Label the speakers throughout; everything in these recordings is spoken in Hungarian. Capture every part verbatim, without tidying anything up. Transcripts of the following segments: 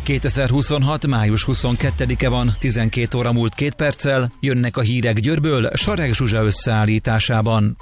Speaker 1: kétezer-huszonhat. május huszonkettedike van, tizenkét óra múlt két perccel, jönnek a hírek Győrből Sareg Zsuzsa összeállításában.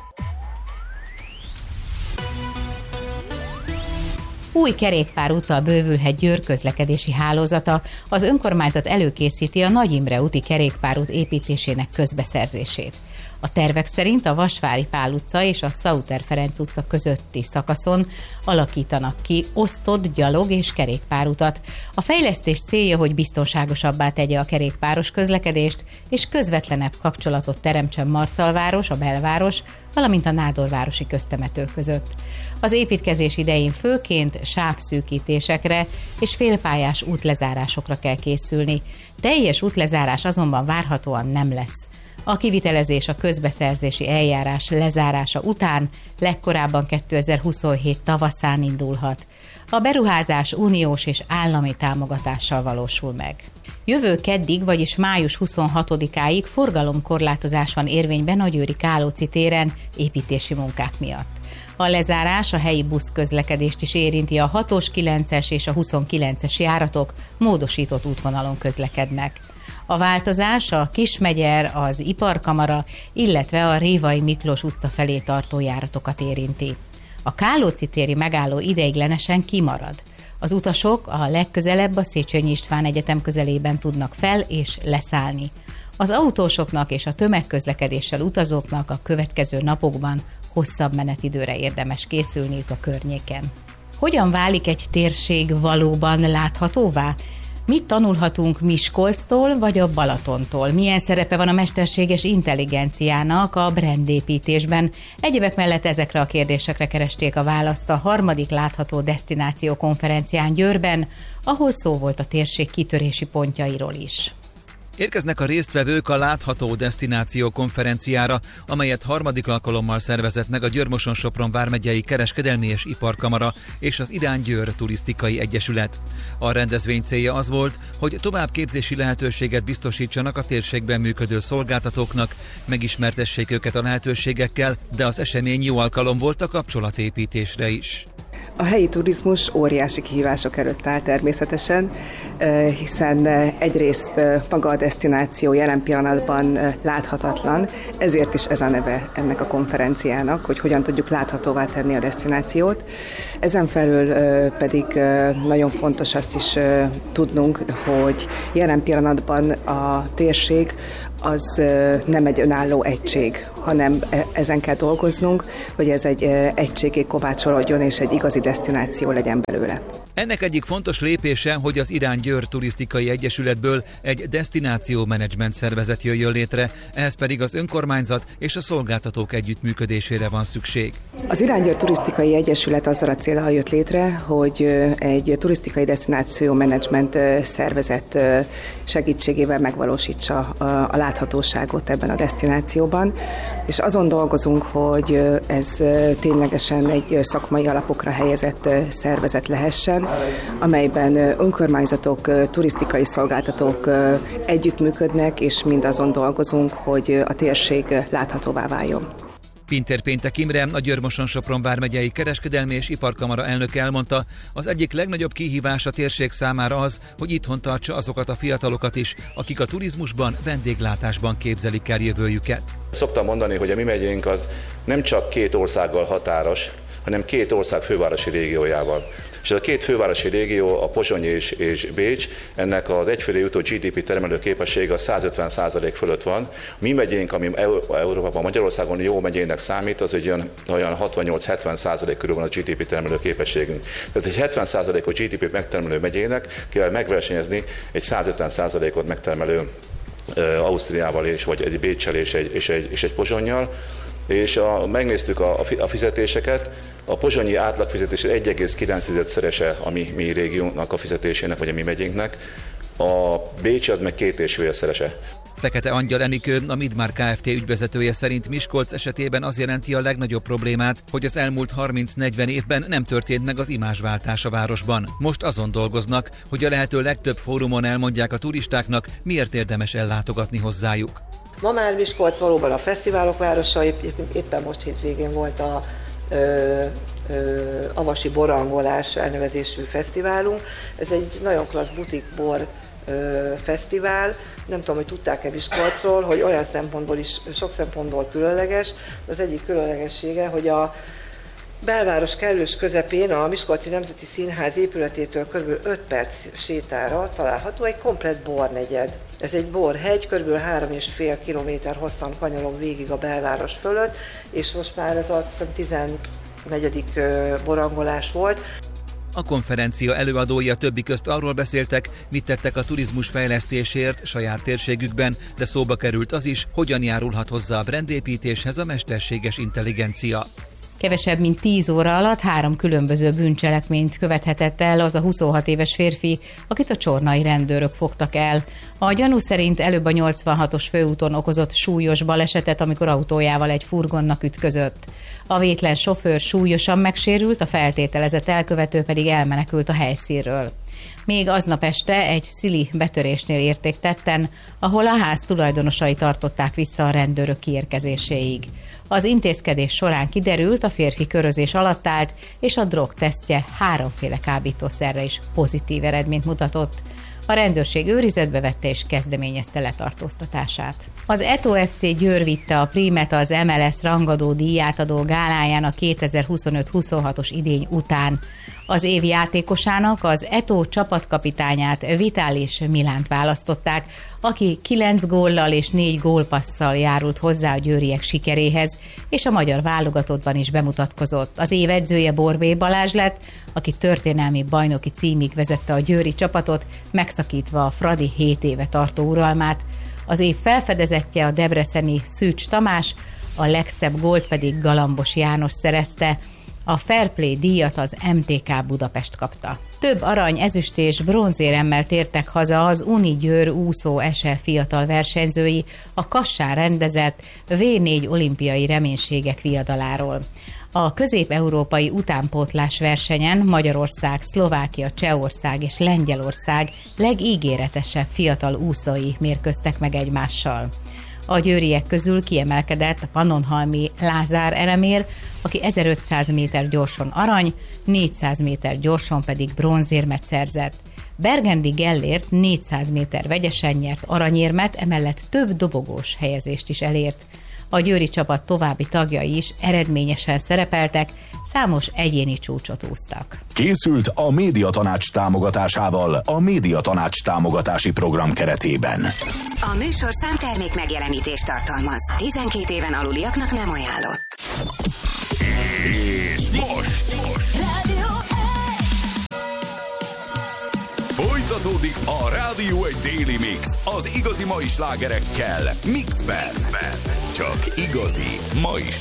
Speaker 2: Új kerékpárúttal bővülhet Győr közlekedési hálózata, az önkormányzat előkészíti a Nagy Imre úti kerékpárút építésének közbeszerzését. A tervek szerint a Vasvári Pál utca és a Sauter Ferenc utca közötti szakaszon alakítanak ki osztott gyalog- és kerékpárutat. A fejlesztés célja, hogy biztonságosabbá tegye a kerékpáros közlekedést, és közvetlenebb kapcsolatot teremtsen Marcalváros, a belváros, valamint a nádorvárosi köztemető között. Az építkezés idején főként sávszűkítésekre és félpályás útlezárásokra kell készülni. Teljes útlezárás azonban várhatóan nem lesz. A kivitelezés a közbeszerzési eljárás lezárása után legkorábban kétezer-huszonhét tavaszán indulhat. A beruházás uniós és állami támogatással valósul meg. Jövő keddig, vagyis május huszonhatodikáig forgalomkorlátozás van érvényben a győri Kálóczi téren építési munkák miatt. A lezárás a helyi buszközlekedést is érinti, a hatos, kilences és a huszonkilences járatok módosított útvonalon közlekednek. A változás a Kismegyer, az Iparkamara, illetve a Révai Miklós utca felé tartó járatokat érinti. A Kálóczi téri megálló ideiglenesen kimarad. Az utasok a legközelebb a Széchenyi István Egyetem közelében tudnak fel és leszállni. Az autósoknak és a tömegközlekedéssel utazóknak a következő napokban hosszabb menetidőre érdemes készülniük a környéken. Hogyan válik egy térség valóban láthatóvá? Mit tanulhatunk Miskolctól vagy a Balatontól? Milyen szerepe van a mesterséges intelligenciának a brandépítésben? Egyebek mellett ezekre a kérdésekre keresték a választ a harmadik látható desztináció konferencián Győrben, ahol szó volt a térség kitörési pontjairól is.
Speaker 1: Érkeznek a résztvevők a Látható Desztináció konferenciára, amelyet harmadik alkalommal szervezett meg a Győr-Moson-Sopron vármegyei Kereskedelmi és Iparkamara és az Irány Győr Turisztikai Egyesület. A rendezvény célja az volt, hogy továbbképzési lehetőséget biztosítsanak a térségben működő szolgáltatóknak, megismertessék őket a lehetőségekkel, de az esemény jó alkalom volt a kapcsolatépítésre is.
Speaker 3: A helyi turizmus óriási kihívások előtt áll természetesen, hiszen egyrészt maga a desztináció jelen pillanatban láthatatlan, ezért is ez a neve ennek a konferenciának, hogy hogyan tudjuk láthatóvá tenni a desztinációt. Ezen felül pedig nagyon fontos azt is tudnunk, hogy jelen pillanatban a térség az nem egy önálló egység, hanem ezen kell dolgoznunk, hogy ez egy egységé kovácsolódjon és egy igazi desztináció legyen belőle.
Speaker 1: Ennek egyik fontos lépése, hogy az Irány Győr Turisztikai Egyesületből egy desztináció menedzsment szervezet jöjjön létre, ehhez pedig az önkormányzat és a szolgáltatók együttműködésére van szükség.
Speaker 3: Az Irány Győr Turisztikai Egyesület azzal a céllal jött létre, hogy egy turisztikai desztináció menedzsment szervezet segítségével megvalósítsa a láthatóságot ebben a desztinációban, és azon dolgozunk, hogy ez ténylegesen egy szakmai alapokra helyezett szervezet lehessen, amelyben önkormányzatok, turisztikai szolgáltatók együttműködnek, és mindazon dolgozunk, hogy a térség láthatóvá váljon.
Speaker 1: Pintér Péntek Imre, a Győr-Moson-Sopron vármegyei Kereskedelmi és Iparkamara elnöke elmondta, az egyik legnagyobb kihívás a térség számára az, hogy itthon tartsa azokat a fiatalokat is, akik a turizmusban, vendéglátásban képzelik el jövőjüket.
Speaker 4: Szoktam mondani, hogy a mi megyénk az nem csak két országgal határos, hanem két ország fővárosi régiójával. És ez a két fővárosi régió, a Pozsony és, és Bécs, ennek az egyfőre jutó gé dé pé termelő képessége a száz ötven százalék fölött van. Mi megyénk, ami Európában, Magyarországon jó megyének számít, az egy olyan, olyan hatvannyolc-hetven százalék körül van a gé dé pé termelő képességünk. Tehát egy hetven százalékos gé dé pé megtermelő megyének kell megversenyezni egy száz ötven százalékot megtermelő Ausztriával, és, vagy egy Béccsel és egy, és egy, és egy Pozsonnyal. És a, megnéztük a, a fizetéseket, a pozsonyi átlagfizetés egy egész kilenc-szerese a mi, mi régiónak a fizetésének, vagy a mi megyénknek, a bécsi az meg két és félszerese.
Speaker 1: Fekete Angyal Enikő, a Midmar Kft. Ügyvezetője szerint Miskolc esetében az jelenti a legnagyobb problémát, hogy az elmúlt harminc-negyven évben nem történt meg az imázsváltás a városban. Most azon dolgoznak, hogy a lehető legtöbb fórumon elmondják a turistáknak, miért érdemes ellátogatni hozzájuk.
Speaker 5: Ma már Miskolc valóban a fesztiválok városa, épp, éppen most hétvégén volt a ö, Avasi Borangolás elnevezésű fesztiválunk. Ez egy nagyon klassz butikbor fesztivál. Nem tudom, hogy tudták-e Miskolcról, hogy olyan szempontból is, sok szempontból különleges. Az egyik különlegessége, hogy a belváros kellős közepén a Miskolci Nemzeti Színház épületétől kb. öt perc sétára található egy komplett bornegyed. Ez egy borhegy, kb. három és fél kilométer hosszan kanyarog végig a belváros fölött, és most már ez a tizennegyedik borangolás volt.
Speaker 1: A konferencia előadói a többi közt arról beszéltek, mit tettek a turizmus fejlesztésért saját térségükben, de szóba került az is, hogyan járulhat hozzá a brandépítéshez a mesterséges intelligencia.
Speaker 2: Kevesebb mint tíz óra alatt három különböző bűncselekményt követhetett el az a huszonhat éves férfi, akit a csornai rendőrök fogtak el. A gyanú szerint előbb a nyolcvanhatos főúton okozott súlyos balesetet, amikor autójával egy furgonnak ütközött. A vétlen sofőr súlyosan megsérült, a feltételezett elkövető pedig elmenekült a helyszínről. Még aznap este egy szili betörésnél érték tetten, ahol a ház tulajdonosai tartották vissza a rendőrök kiérkezéséig. Az intézkedés során kiderült, a férfi körözés alatt állt, és a drogtesztje háromféle kábítószerre is pozitív eredményt mutatott. A rendőrség őrizetbe vette és kezdeményezte letartóztatását. Az Eto ef cé Győr vitte a prímet az em el es rangadó díjátadó gáláján a kétezer-huszonöt huszonhatos idény után. Az év játékosának az Eto csapatkapitányát, Vitális Milánt választották, aki kilenc góllal és négy gólpasszal járult hozzá a győriek sikeréhez, és a magyar válogatottban is bemutatkozott. Az év edzője Borbély Balázs lett, aki történelmi bajnoki címig vezette a győri csapatot, megszakítva a Fradi hét éve tartó uralmát. Az év felfedezettje a debreceni Szűcs Tamás, a legszebb gólt pedig Galambos János szerezte. A Fair Play díjat az em té ká Budapest kapta. Több arany, ezüst és bronzéremmel tértek haza az Uni Győr úszó ese fiatal versenyzői a Kassán rendezett vé négy olimpiai reménységek viadaláról. A közép-európai utánpótlás versenyen Magyarország, Szlovákia, Csehország és Lengyelország legígéretesebb fiatal úszói mérkőztek meg egymással. A győriek közül kiemelkedett a pannonhalmi Lázár Elemér, aki ezerötszáz méter gyorson arany, négyszáz méter gyorson pedig bronzérmet szerzett. Bergendi Gellért négyszáz méter vegyesen nyert aranyérmet, emellett több dobogós helyezést is elért. A győri csapat további tagjai is eredményesen szerepeltek, számos egyéni csúcsot úsztak.
Speaker 6: Készült a Médiatanács támogatásával a Médiatanács támogatási program keretében.
Speaker 7: A műsorszám termék megjelenítést tartalmaz. tizenkét éven aluliaknak nem ajánlott.
Speaker 6: És most! most.
Speaker 7: Rádió
Speaker 6: Folytatódik a Rádió egy Daily Mix az igazi mai slágerekkel Mixben. Csak igazi mai